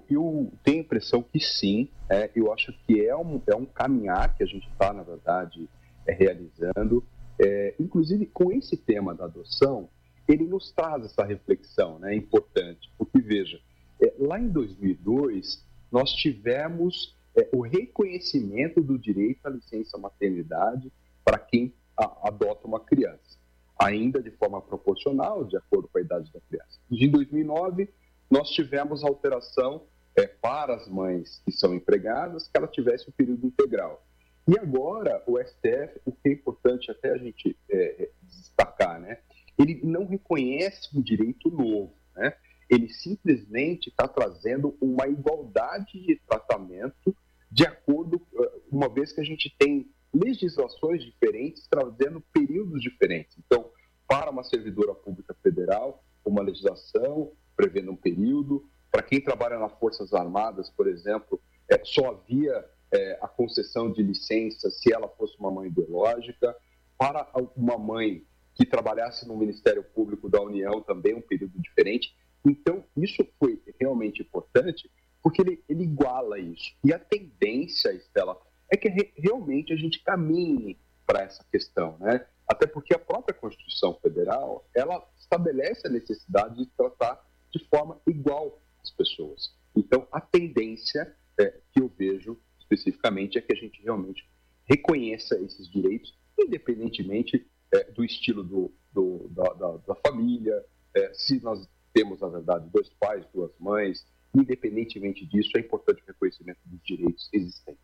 Eu tenho a impressão que sim, eu acho que é um caminhar que a gente está, na verdade, realizando. Inclusive, com esse tema da adoção, ele nos traz essa reflexão, né, importante, porque, veja, lá em 2002, nós tivemos o reconhecimento do direito à licença maternidade para quem adota uma criança, ainda de forma proporcional, de acordo com a idade da criança. Em 2009, nós tivemos a alteração para as mães que são empregadas, que ela tivesse o período integral. E agora, o STF, o que é importante até a gente destacar, né? Ele não reconhece um direito novo, né? Ele simplesmente está trazendo uma igualdade de tratamento de acordo, uma vez que a gente tem legislações diferentes trazendo períodos diferentes. Então, para uma servidora pública federal, uma legislação prevendo um período. Para quem trabalha nas Forças Armadas, por exemplo, só havia a concessão de licença se ela fosse uma mãe biológica. Para uma mãe que trabalhasse no Ministério Público da União, também um período diferente. Então, isso foi realmente importante, porque ele iguala isso. E a tendência, Estela, é que realmente a gente caminhe para essa questão, né? Até porque a própria Constituição Federal, ela estabelece a necessidade de tratar de forma igual as pessoas. Então, a tendência que eu vejo especificamente é que a gente realmente reconheça esses direitos, independentemente do estilo da família, se nós temos, na verdade, 2 pais, 2 mães, independentemente disso, é importante o reconhecimento dos direitos existentes.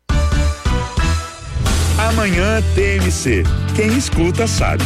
Amanhã TMC. Quem escuta sabe.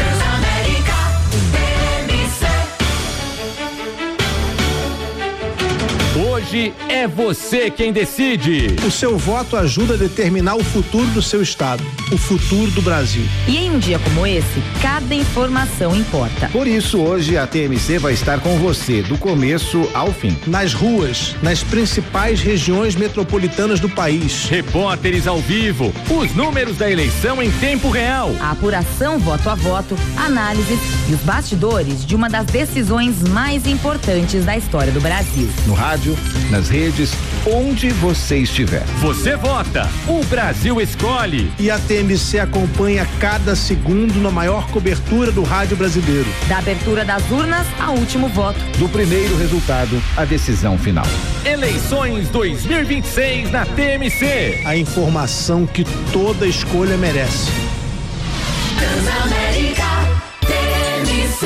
Hoje é você quem decide. O seu voto ajuda a determinar o futuro do seu estado, o futuro do Brasil. E em um dia como esse, cada informação importa. Por isso, hoje a TMC vai estar com você, do começo ao fim. Nas ruas, nas principais regiões metropolitanas do país. Repórteres ao vivo, os números da eleição em tempo real. A apuração voto a voto, análises e os bastidores de uma das decisões mais importantes da história do Brasil. No rádio, nas redes, onde você estiver. Você vota, o Brasil escolhe. E a TMC acompanha cada segundo na maior cobertura do rádio brasileiro. Da abertura das urnas ao último voto. Do primeiro resultado à decisão final. Eleições 2026 na TMC. A informação que toda escolha merece. Transamérica, TMC.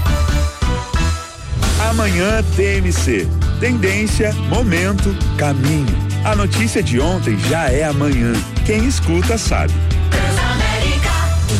Amanhã TMC. Tendência, momento, caminho. A notícia de ontem já é amanhã. Quem escuta sabe. Transamérica,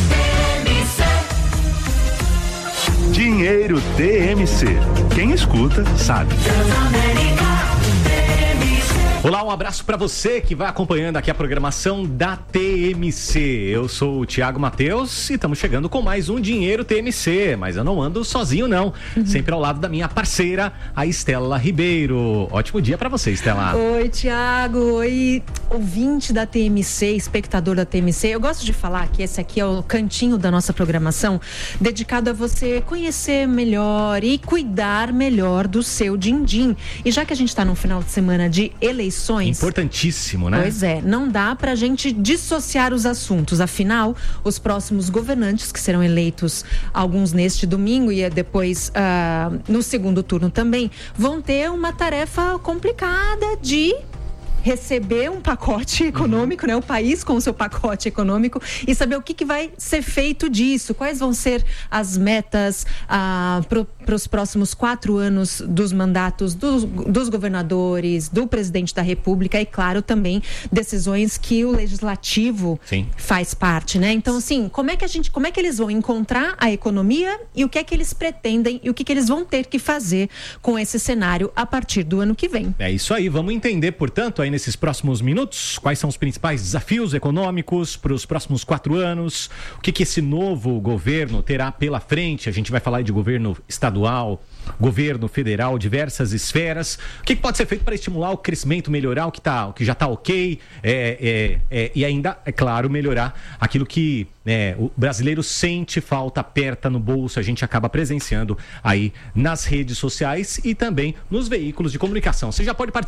TMC. Dinheiro TMC. Quem escuta sabe. Transamérica, TMC. Olá, um abraço pra você que vai acompanhando aqui a programação da TMC. Eu sou o Thiago Matheus e estamos chegando com mais um Dinheiro TMC, mas eu não ando sozinho não, sempre ao lado da minha parceira, a Estela Ribeiro. Ótimo dia pra você, Estela. Oi, Thiago, oi, ouvinte da TMC, espectador da TMC. Eu gosto de falar que esse aqui é o cantinho da nossa programação dedicado a você conhecer melhor e cuidar melhor do seu din-din. E já que a gente tá num final de semana de eleições, importantíssimo, né? Pois é, não dá pra gente dissociar os assuntos. Afinal, os próximos governantes que serão eleitos, alguns neste domingo e depois no segundo turno também, vão ter uma tarefa complicada de receber um pacote econômico, né? O país com o seu pacote econômico e saber o que vai ser feito disso, quais vão ser as metas para os próximos 4 anos dos mandatos dos governadores, do presidente da República e, claro, também decisões que o legislativo faz parte, né? Então, assim, como é que eles vão encontrar a economia e o que é que eles pretendem e o que eles vão ter que fazer com esse cenário a partir do ano que vem. É isso aí, vamos entender, portanto, aí nesses próximos minutos, quais são os principais desafios econômicos para os próximos 4 anos, o que esse novo governo terá pela frente. A gente vai falar de governo estadual, governo federal, diversas esferas. O que pode ser feito para estimular o crescimento, melhorar o que já está ok, e ainda, é claro, melhorar aquilo que o brasileiro sente falta, aperta no bolso. A gente acaba presenciando aí nas redes sociais e também nos veículos de comunicação. Você já pode participar